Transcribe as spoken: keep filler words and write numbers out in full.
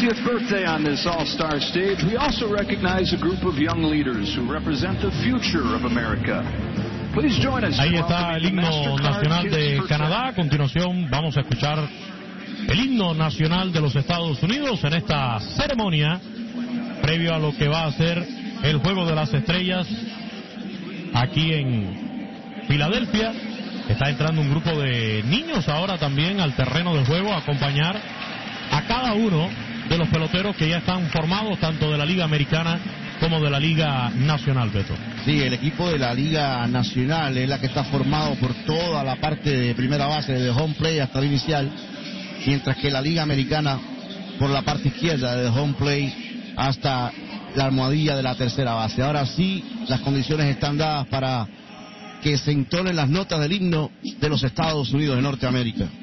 fiftieth birthday on this all-star stage, we also recognize a group of young leaders who represent the future of America. Please join us. Ahí está el himno nacional de Canadá. A continuación vamos a escuchar el himno nacional de los Estados Unidos en esta ceremonia previo a lo que va a ser el Juego de las Estrellas aquí en Filadelfia. Está entrando un grupo de niños ahora también al terreno de juego a acompañar a cada uno de los peloteros que ya están formados, tanto de la Liga Americana como de la Liga Nacional, Beto. Sí, el equipo de la Liga Nacional es la que está formado por toda la parte de primera base, desde home play hasta el inicial, mientras que la Liga Americana por la parte izquierda, desde home play hasta la almohadilla de la tercera base. Ahora sí, las condiciones están dadas para que se entonen las notas del himno de los Estados Unidos de Norteamérica.